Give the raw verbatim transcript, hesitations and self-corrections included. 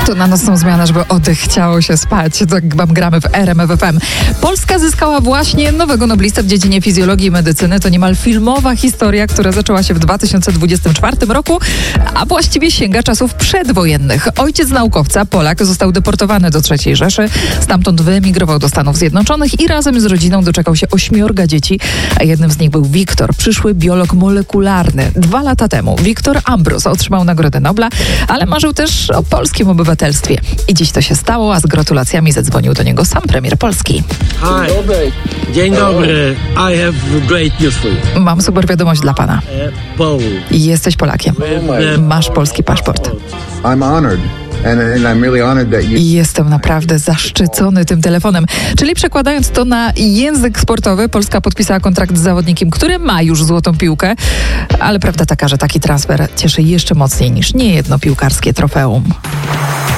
To na nocną zmianę, żeby oddech chciało się spać. Tak wam gramy w R M F F M. Polska zyskała właśnie nowego noblistę w dziedzinie fizjologii i medycyny. To niemal filmowa historia, która zaczęła się w dwa tysiące dwudziestym czwartym roku, a właściwie sięga czasów przedwojennych. Ojciec naukowca, Polak, został deportowany do trzeciej Rzeszy. Stamtąd wyemigrował do Stanów Zjednoczonych i razem z rodziną doczekał się ośmiorga dzieci, a jednym z nich był Wiktor, przyszły biolog molekularny. Dwa lata temu Wiktor Ambros otrzymał Nagrodę Nobla, ale marzył też o polskim obywatelstwie. I dziś to się stało, a z gratulacjami zadzwonił do niego sam premier Polski. Hi. Dzień dobry. I have great news for you. Mam super wiadomość dla pana. Jesteś Polakiem. Masz polski paszport. I'm honored. And, and I'm really honored that you... I jestem naprawdę zaszczycony tym telefonem. Czyli przekładając to na język sportowy, Polska podpisała kontrakt z zawodnikiem, który ma już złotą piłkę, ale prawda taka, że taki transfer cieszy jeszcze mocniej niż niejedno piłkarskie trofeum.